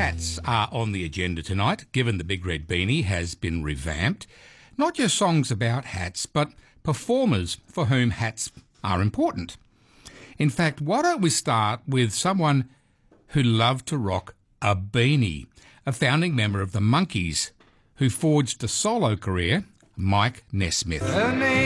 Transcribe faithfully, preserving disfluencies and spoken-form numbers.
hats are on the agenda tonight, given the Big Red Beanie has been revamped. Not just songs about hats, but performers for whom hats are important. In fact, why don't we start with someone who loved to rock a beanie, a founding member of the Monkees, who forged a solo career, Mike Nesmith.